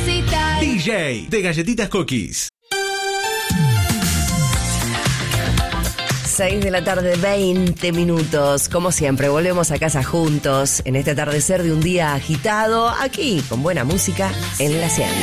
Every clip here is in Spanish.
necesitas. DJ de Galletitas Cookies. 6 de la tarde, 20 minutos. Como siempre, volvemos a casa juntos en este atardecer de un día agitado, aquí con buena música en la 100.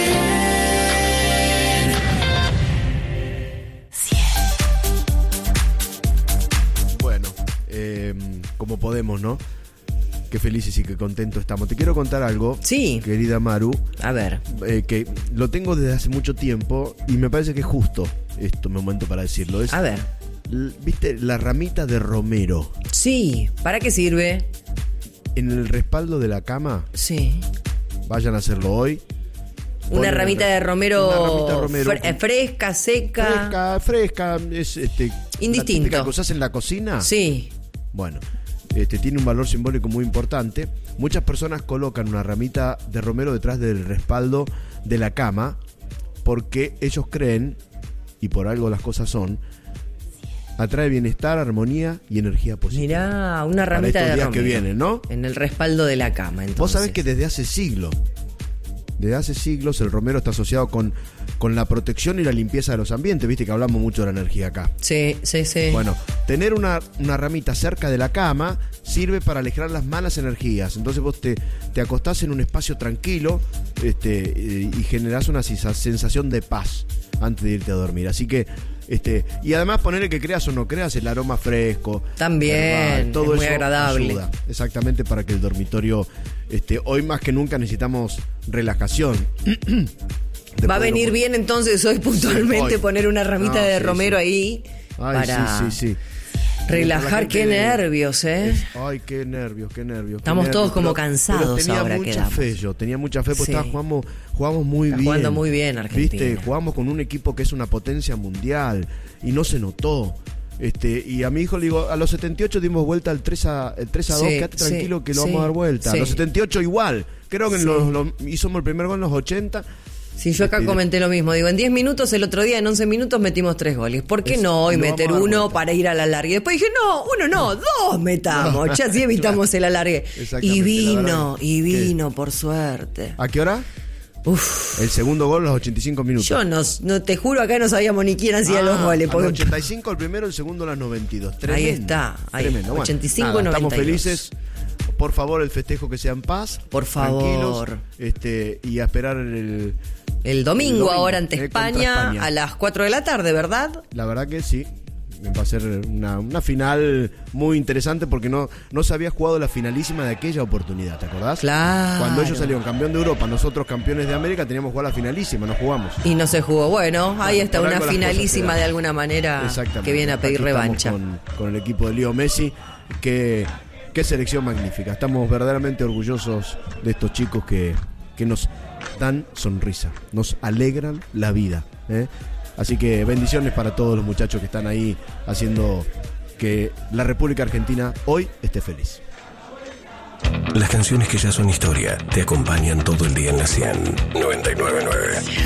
Bueno, como podemos, ¿no? Qué felices y qué contentos estamos. Te quiero contar algo, Sí. querida Maru. A ver. Que lo tengo desde hace mucho tiempo y me parece que es justo este momento para decirlo. Es, A ver. ¿viste la ramita de romero Sí. ¿Para qué sirve? en el respaldo de la cama? Sí. Vayan a hacerlo hoy. Una Ponen ramita de romero, una ramita de romero. fresca, seca. Fresca. Es Indistinto. la típica que usás en la cocina. Sí. Bueno, tiene un valor simbólico muy importante. Muchas personas colocan una ramita de romero detrás del respaldo de la cama porque ellos creen, y por algo las cosas son, atrae bienestar, armonía y energía positiva. Mirá, una ramita para estos de días romero que vienen, ¿no? en el respaldo de la cama, entonces. Vos sabés que desde hace siglos el romero está asociado con la protección y la limpieza de los ambientes. Viste que hablamos mucho de la energía acá. Sí. Bueno, tener una ramita cerca de la cama sirve para alejar las malas energías. Entonces vos te acostás en un espacio tranquilo y generás una sensación de paz antes de irte a dormir. Así que, y además ponerle que creas o no creas, el aroma fresco También, herbal, todo es muy eso agradable. ayuda exactamente para que el dormitorio, hoy más que nunca necesitamos relajación. Va a venir bien entonces hoy puntualmente hoy. poner una ramita de romero ahí Ay, para sí. relajar. Qué nervios, Ay, qué nervios. Estamos todos como cansados pero ahora, quedamos. Tenía mucha fe porque Sí. jugamos muy Está bien. jugando muy bien Argentina. ¿Viste? Jugamos con un equipo que es una potencia mundial y no se notó. Y a mi hijo le digo, a los 78 dimos vuelta al 3-2, Sí, quédate tranquilo que lo sí, vamos a dar vuelta. sí. A los 78 igual. Creo que Sí. hicimos el primer gol en los 80. Sí, yo acá comenté lo mismo. Digo, en 10 minutos, el otro día, en 11 minutos metimos 3 goles. ¿Por qué no hoy lo meter vamos a dar uno vuelta. para ir a la larga? Y después dije, no, uno no, 2 metamos. No. Ya sí evitamos el alargue. Exactamente, Y la verdad vino, por suerte. ¿A qué hora? Uf. El segundo gol a los 85 minutos. Yo no te juro, acá no sabíamos ni quién hacía los goles. A Porque... los 85 el primero, el segundo a las 92. Tremendo, Ahí está, ahí. tremendo. Bueno, 85, nada, 92. estamos felices. Por favor, el festejo que sea en paz. Por favor. Tranquilos, y a esperar El domingo ahora ante contra España a las 4 de la tarde, ¿verdad? La verdad que sí. Va a ser una final muy interesante porque no se había jugado la finalísima de aquella oportunidad, ¿te acordás? Claro. Cuando ellos salieron campeón de Europa, nosotros campeones de América, teníamos que jugar la finalísima, no jugamos. Y no se jugó. Bueno, ahí está por una algo las cosas finalísima se dan. de alguna manera Exactamente. que viene a pedir Aquí estamos revancha. con el equipo de Leo Messi. Qué selección magnífica. Estamos verdaderamente orgullosos de estos chicos que nos dan sonrisa, nos alegran la vida, ¿eh? Así que bendiciones para todos los muchachos que están ahí haciendo que la República Argentina hoy esté feliz. Las canciones que ya son historia te acompañan todo el día en la 100. 99.9.